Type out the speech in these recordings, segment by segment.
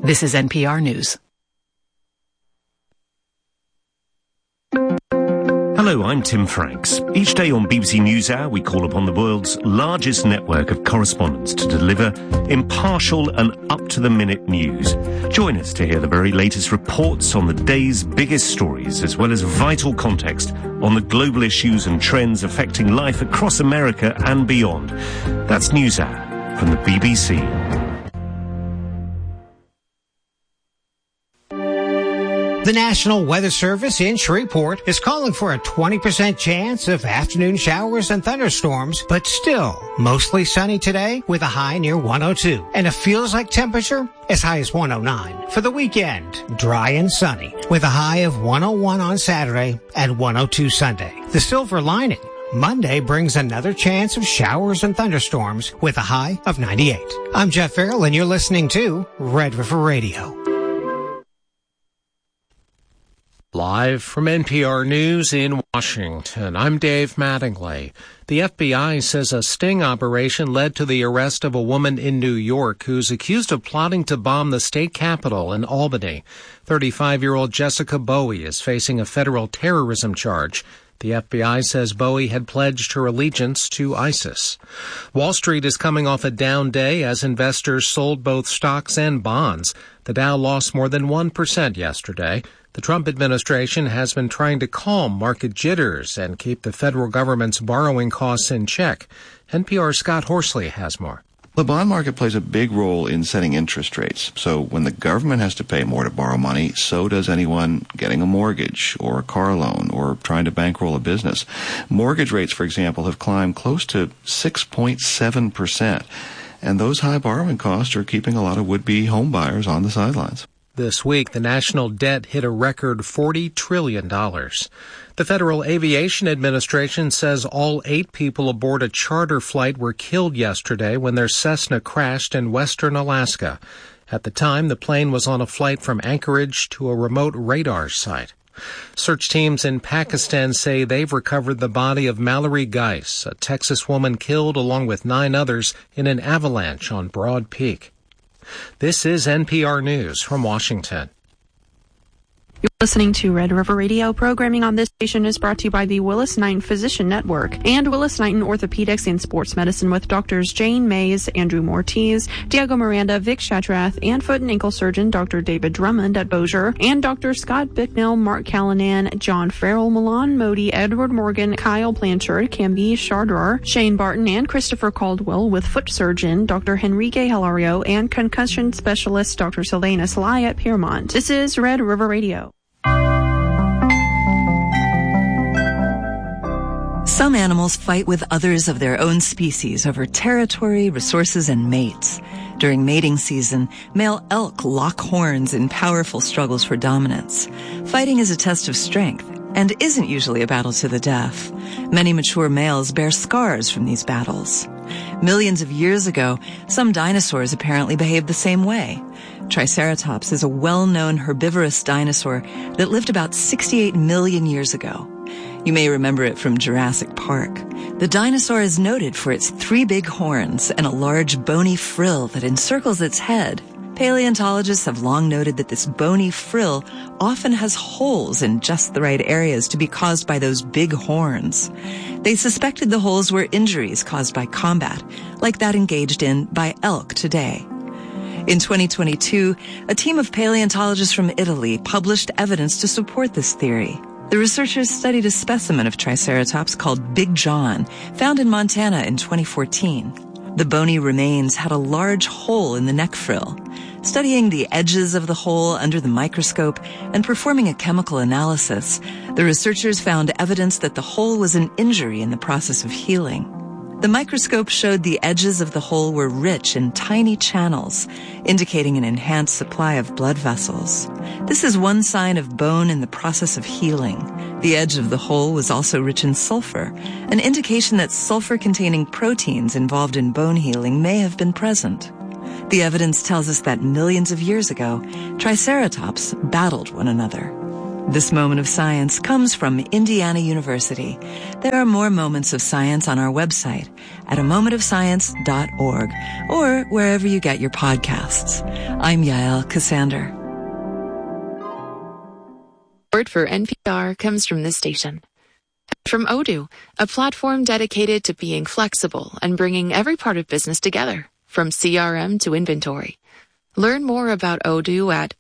This is NPR News. Hello, I'm Tim Franks. Each day on BBC NewsHour, we call upon the world's largest network of correspondents to deliver impartial and up-to-the-minute news. Join us to hear the very latest reports on the day's biggest stories, as well as vital context on the global issues and trends affecting life across America and beyond. That's NewsHour from the BBC. The National Weather Service in Shreveport is calling for a 20% chance of afternoon showers and thunderstorms, but still mostly sunny today with a high near 102 and a feels like temperature as high as 109. For the weekend, dry and sunny with a high of 101 on Saturday and 102 Sunday. The silver lining, Monday brings another chance of showers and thunderstorms with a high of 98. I'm Jeff Farrell and you're listening to Red River Radio. Live from NPR News in Washington, I'm Dave Mattingly. The FBI says a sting operation led to the arrest of a woman in New York who's accused of plotting to bomb the state capitol in Albany. 35-year-old Jessica Bowie is facing a federal terrorism charge. The FBI says Bowie had pledged her allegiance to ISIS. Wall Street is coming off a down day as investors sold both stocks and bonds. The Dow lost more than 1% yesterday. The Trump administration has been trying to calm market jitters and keep the federal government's borrowing costs in check. NPR's Scott Horsley has more. The bond market plays a big role in setting interest rates. So when the government has to pay more to borrow money, so does anyone getting a mortgage or a car loan or trying to bankroll a business. Mortgage rates, for example, have climbed close to 6.7%. And those high borrowing costs are keeping a lot of would-be home buyers on the sidelines. This week, the national debt hit a record $40 trillion. The Federal Aviation Administration says all 8 people aboard a charter flight were killed yesterday when their Cessna crashed in western Alaska. At the time, the plane was on a flight from Anchorage to a remote radar site. Search teams in Pakistan say they've recovered the body of Mallory Geis, a Texas woman killed along with 9 others in an avalanche on Broad Peak. This is NPR News from Washington. You're listening to Red River Radio. Programming on this station is brought to you by the Willis-Knighton Physician Network and Willis-Knighton Orthopedics and Sports Medicine with Doctors Jane Mays, Andrew Mortiz, Diego Miranda, Vic Shatrath, and foot and ankle surgeon Dr. David Drummond at Bossier, and Dr. Scott Bicknell, Mark Callanan, John Farrell, Milan Modi, Edward Morgan, Kyle Blanchard, Camby Chardar, Shane Barton, and Christopher Caldwell with foot surgeon Dr. Henrique Hilario and concussion specialist Dr. Sylvana Salai at Piermont. This is Red River Radio. Some animals fight with others of their own species over territory, resources, and mates. During mating season, male elk lock horns in powerful struggles for dominance. Fighting is a test of strength and isn't usually a battle to the death. Many mature males bear scars from these battles. Millions of years ago, some dinosaurs apparently behaved the same way. Triceratops is a well-known herbivorous dinosaur that lived about 68 million years ago. You may remember it from Jurassic Park. The dinosaur is noted for its 3 big horns and a large bony frill that encircles its head. Paleontologists have long noted that this bony frill often has holes in just the right areas to be caused by those big horns. They suspected the holes were injuries caused by combat, like that engaged in by elk today. In 2022, a team of paleontologists from Italy published evidence to support this theory. The researchers studied a specimen of Triceratops called Big John, found in Montana in 2014. The bony remains had a large hole in the neck frill. Studying the edges of the hole under the microscope and performing a chemical analysis, the researchers found evidence that the hole was an injury in the process of healing. The microscope showed the edges of the hole were rich in tiny channels, indicating an enhanced supply of blood vessels. This is one sign of bone in the process of healing. The edge of the hole was also rich in sulfur, an indication that sulfur-containing proteins involved in bone healing may have been present. The evidence tells us that millions of years ago, Triceratops battled one another. This moment of science comes from Indiana University. There are more moments of science on our website at amomentofscience.org or wherever you get your podcasts. I'm Yael Cassander. Support for NPR comes from this station. From Odoo, a platform dedicated to being flexible and bringing every part of business together, from CRM to inventory. Learn more about Odoo at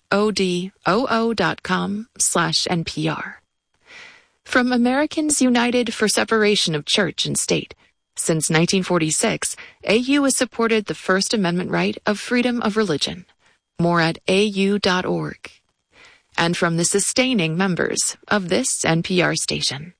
odoo.com/NPR. From Americans United for Separation of Church and State. Since 1946, AU has supported the First Amendment right of freedom of religion. More at au.org. And from the sustaining members of this NPR station.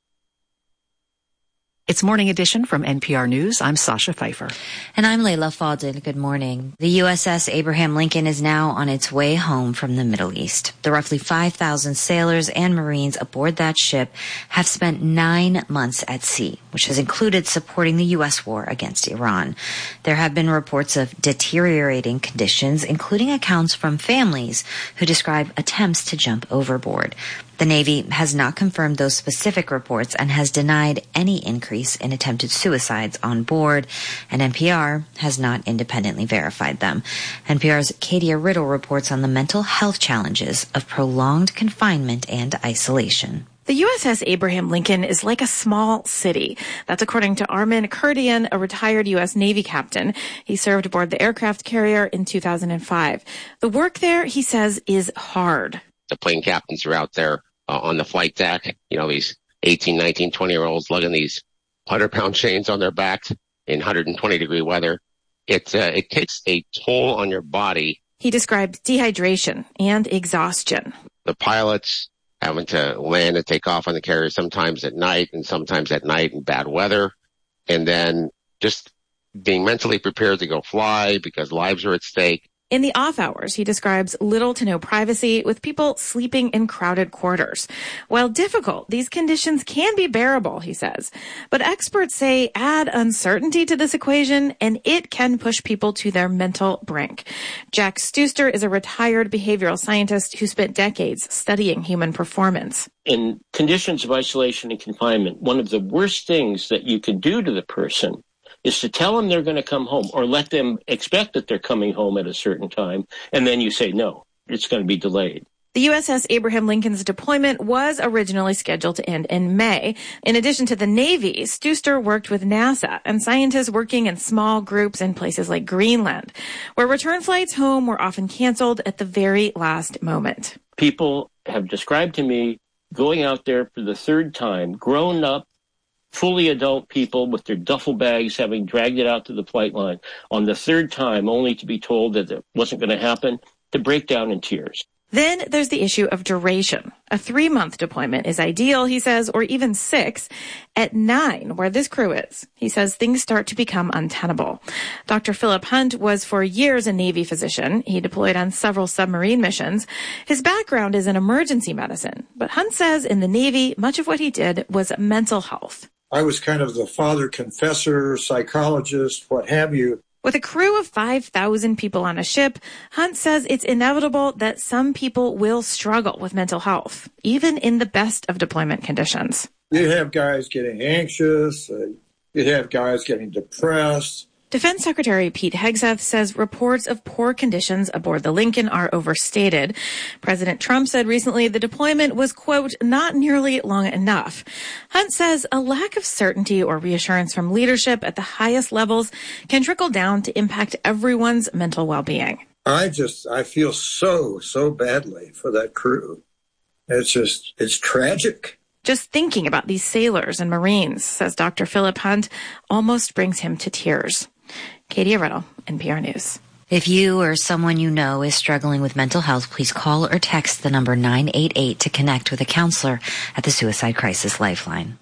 It's Morning Edition from NPR News. I'm Sasha Pfeiffer. And I'm Layla Fadel. Good morning. The USS Abraham Lincoln is now on its way home from the Middle East. The roughly 5,000 sailors and Marines aboard that ship have spent 9 months at sea, which has included supporting the U.S. war against Iran. There have been reports of deteriorating conditions, including accounts from families who describe attempts to jump overboard. The Navy has not confirmed those specific reports and has denied any increase in attempted suicides on board, and NPR has not independently verified them. NPR's Katia Riddle reports on the mental health challenges of prolonged confinement and isolation. The USS Abraham Lincoln is like a small city. That's according to Armin Kurdian, a retired U.S. Navy captain. He served aboard the aircraft carrier in 2005. The work there, he says, is hard. The plane captains are out there on the flight deck, these 18, 19, 20-year-olds lugging these 100-pound chains on their backs in 120-degree weather. It takes a toll on your body. He described dehydration and exhaustion. The pilots having to land and take off on the carrier sometimes at night and sometimes at night in bad weather. And then just being mentally prepared to go fly because lives are at stake. In the off hours, he describes little to no privacy with people sleeping in crowded quarters. While difficult, these conditions can be bearable, he says. But experts say add uncertainty to this equation and it can push people to their mental brink. Jack Stuster is a retired behavioral scientist who spent decades studying human performance. In conditions of isolation and confinement, one of the worst things that you could do to the person is to tell them they're going to come home or let them expect that they're coming home at a certain time, and then you say, no, it's going to be delayed. The USS Abraham Lincoln's deployment was originally scheduled to end in May. In addition to the Navy, Stuster worked with NASA and scientists working in small groups in places like Greenland, where return flights home were often canceled at the very last moment. People have described to me going out there for the third time, grown up, fully adult people with their duffel bags having dragged it out to the flight line on the third time, only to be told that it wasn't going to happen, to break down in tears. Then there's the issue of duration. A 3-month deployment is ideal, he says, or even 6. At 9, where this crew is, he says things start to become untenable. Dr. Philip Hunt was for years a Navy physician. He deployed on several submarine missions. His background is in emergency medicine, but Hunt says in the Navy, much of what he did was mental health. I was kind of the father confessor, psychologist, what have you. With a crew of 5,000 people on a ship, Hunt says it's inevitable that some people will struggle with mental health, even in the best of deployment conditions. You'd have guys getting anxious. You'd have guys getting depressed. Defense Secretary Pete Hegseth says reports of poor conditions aboard the Lincoln are overstated. President Trump said recently the deployment was, quote, not nearly long enough. Hunt says a lack of certainty or reassurance from leadership at the highest levels can trickle down to impact everyone's mental well-being. I feel so badly for that crew. It's tragic. Just thinking about these sailors and Marines, says Dr. Philip Hunt, almost brings him to tears. Katia Riddle, NPR News. If you or someone you know is struggling with mental health, please call or text the number 988 to connect with a counselor at the Suicide Crisis Lifeline.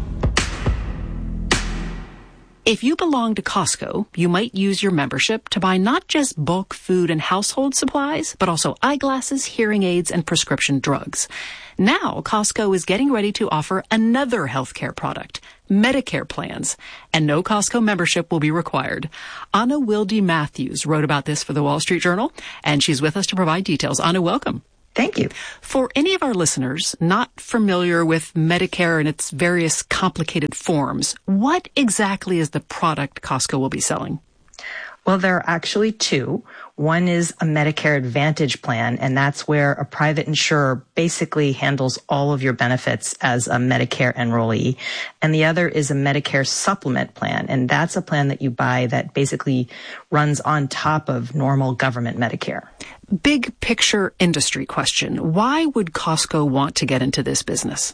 If you belong to Costco, you might use your membership to buy not just bulk food and household supplies, but also eyeglasses, hearing aids, and prescription drugs. Now, Costco is getting ready to offer another healthcare product, Medicare plans, and no Costco membership will be required. Anna Wilde Matthews wrote about this for the Wall Street Journal, and she's with us to provide details. Anna, welcome. Thank you. For any of our listeners not familiar with Medicare and its various complicated forms, what exactly is the product Costco will be selling? Well, there are actually two. One is a Medicare Advantage plan, and that's where a private insurer basically handles all of your benefits as a Medicare enrollee. And the other is a Medicare Supplement plan, and that's a plan that you buy that basically runs on top of normal government Medicare. Big picture industry question. Why would Costco want to get into this business?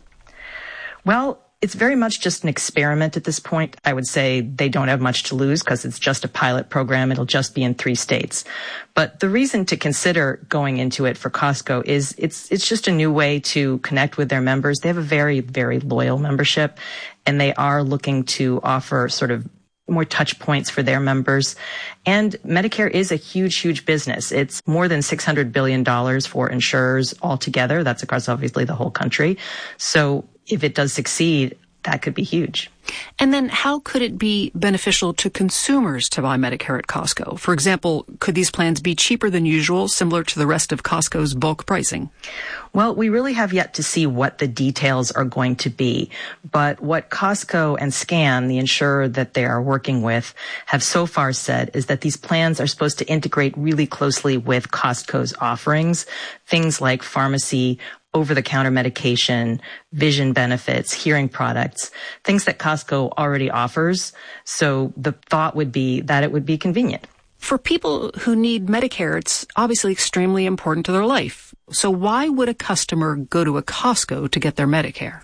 Well, it's very much just an experiment at this point. I would say they don't have much to lose because it's just a pilot program. It'll just be in 3 states. But the reason to consider going into it for Costco is it's just a new way to connect with their members. They have a very, very loyal membership, and they are looking to offer sort of more touch points for their members. And Medicare is a huge, huge business. It's more than $600 billion for insurers altogether. That's across obviously the whole country. So if it does succeed, that could be huge. And then how could it be beneficial to consumers to buy Medicare at Costco? For example, could these plans be cheaper than usual, similar to the rest of Costco's bulk pricing? Well, we really have yet to see what the details are going to be. But what Costco and SCAN, the insurer that they are working with, have so far said is that these plans are supposed to integrate really closely with Costco's offerings, things like pharmacy, over-the-counter medication, vision benefits, hearing products, things that Costco already offers. So the thought would be that it would be convenient. For people who need Medicare, it's obviously extremely important to their life. So why would a customer go to a Costco to get their Medicare?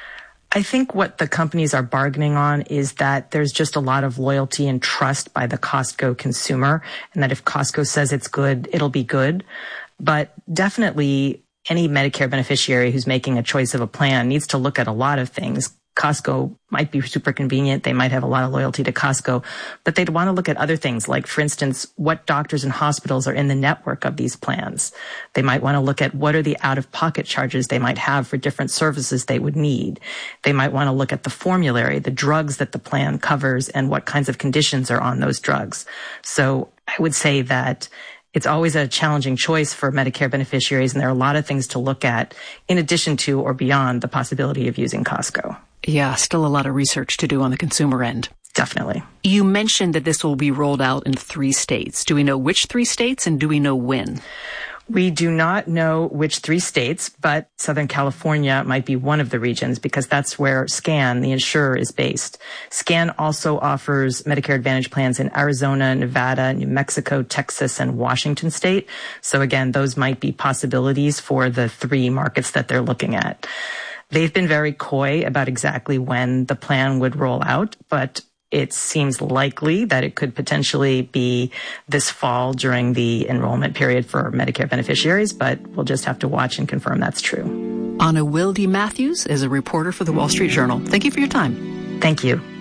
I think what the companies are bargaining on is that there's just a lot of loyalty and trust by the Costco consumer, and that if Costco says it's good, it'll be good. But definitely any Medicare beneficiary who's making a choice of a plan needs to look at a lot of things. Costco might be super convenient. They might have a lot of loyalty to Costco, but they'd want to look at other things like, for instance, what doctors and hospitals are in the network of these plans. They might want to look at what are the out-of-pocket charges they might have for different services they would need. They might want to look at the formulary, the drugs that the plan covers, and what kinds of conditions are on those drugs. So I would say that it's always a challenging choice for Medicare beneficiaries, and there are a lot of things to look at in addition to or beyond the possibility of using Costco. Yeah, still a lot of research to do on the consumer end. Definitely. You mentioned that this will be rolled out in 3 states. Do we know which 3 states, and do we know when? We do not know which 3 states, but Southern California might be one of the regions because that's where SCAN, the insurer, is based. SCAN also offers Medicare Advantage plans in Arizona, Nevada, New Mexico, Texas, and Washington state. So again, those might be possibilities for the 3 markets that they're looking at. They've been very coy about exactly when the plan would roll out, but it seems likely that it could potentially be this fall during the enrollment period for Medicare beneficiaries, but we'll just have to watch and confirm that's true. Anna Wilde Matthews is a reporter for the Wall Street Journal. Thank you for your time. Thank you.